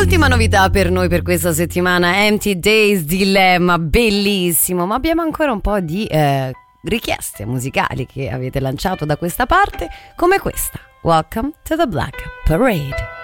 Ultima novità per noi per questa settimana, Empty Days Dilemma, bellissimo, ma abbiamo ancora un po' di richieste musicali che avete lanciato da questa parte, come questa, Welcome to the Black Parade.